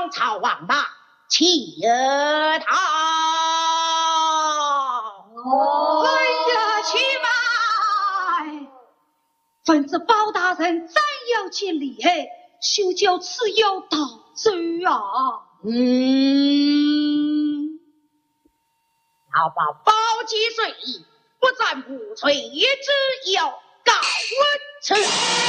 王朝王马且逃。 哎呀，去吧！吩咐包大人再有其厉害，休就此有大罪啊！ 要报包击税，不赞无罪之有告文此。